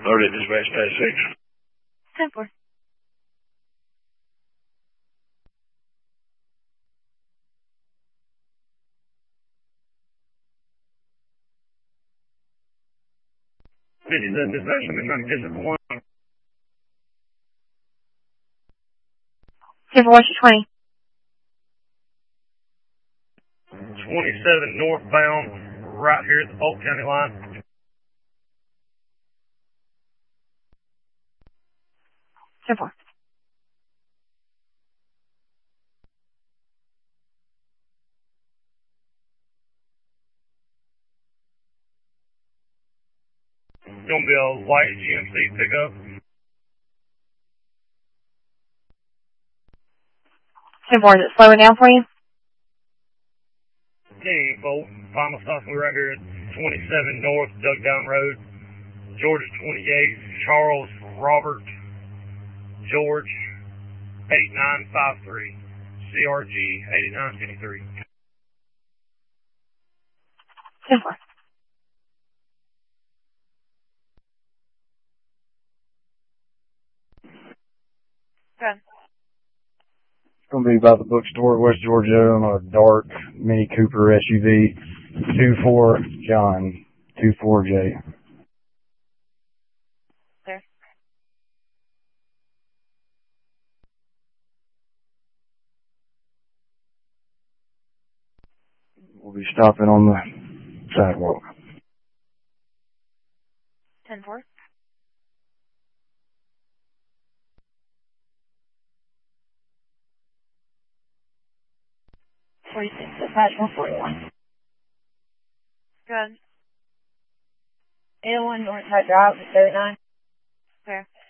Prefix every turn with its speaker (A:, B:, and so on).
A: Loaded dispatch past 6.
B: 10-4.
A: Dispatch, I'm trying to get the one.
B: 10-4, what's your 20?
A: 27 northbound, right here at the Polk County line.
B: 10-4.
A: Gonna be a white GMC pickup.
B: 10-4, is it slowing down for you?
A: King Bolt, final stop right here at 27 North Dugdown Road, Georgia 28, Charles Robert George 8953, CRG 8953.
B: 10-4. Good.
C: It's going to be about the bookstore, West Georgia, on a dark Mini Cooper SUV, 24 John, 24J.
B: There.
C: We'll be stopping on the sidewalk.
B: 10-4. 46, dispatch 141. Good. 801 Northside Drive, 39. Fair.